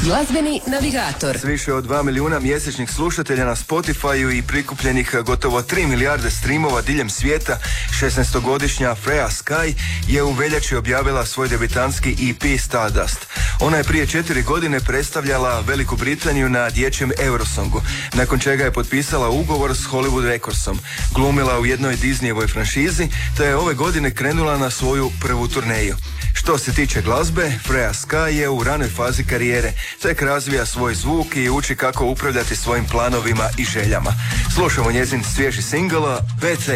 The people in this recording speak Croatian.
Glazbeni navigator. S više od 2 milijuna mjesečnih slušatelja na Spotifyu i prikupljenih gotovo 3 milijarde streamova diljem svijeta, 16-godišnja Freya Sky je u veljači objavila svoj debitanski EP Stardust. Ona je prije 4 godine predstavljala Veliku Britaniju na dječjem Eurosongu, nakon čega je potpisala ugovor s Hollywood Recordsom, glumila u jednoj Disneyevoj franšizi, te je ove godine krenula na svoju prvu turneju. Što se tiče glazbe, Freya Sky je u ranoj fazi karijere, tek razvija svoj zvuk i uči kako upravljati svojim planovima i željama. Slušamo njezin svježi singl Bad Taste.